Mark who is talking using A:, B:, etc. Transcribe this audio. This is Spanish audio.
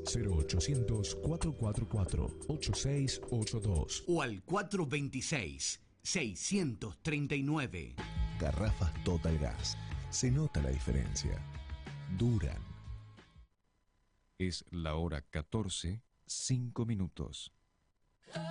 A: 0800-444-8682
B: o al 426-639.
A: Garrafas Total Gas. Se nota la diferencia. Duran.
C: Es la hora 14:05.